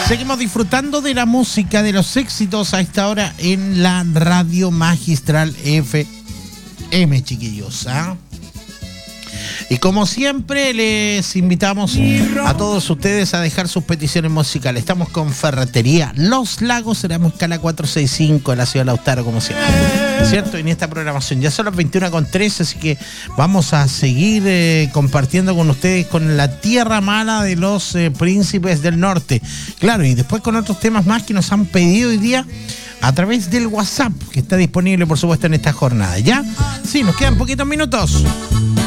Seguimos disfrutando de la música, de los éxitos a esta hora en la Radio Magistral FM, chiquillos, ¿ah? Y como siempre, les invitamos a todos ustedes a dejar sus peticiones musicales. Estamos con Ferretería Los Lagos, seremos escala 465 en la ciudad de Lautaro, como siempre, ¿cierto? En esta programación ya son las 21:13, así que vamos a seguir compartiendo con ustedes con la tierra mala de los príncipes del norte. Claro, y después con otros temas más que nos han pedido hoy día a través del WhatsApp, que está disponible, por supuesto, en esta jornada. ¿Ya? Sí, nos quedan poquitos minutos.